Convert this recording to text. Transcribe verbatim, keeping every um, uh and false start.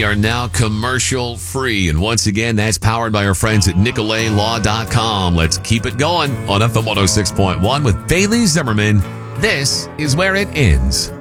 are now commercial free. And once again, that's powered by our friends at Nicolay Law dot com. Let's keep it going on F M one oh six point one with Bailey Zimmerman. This is where it ends.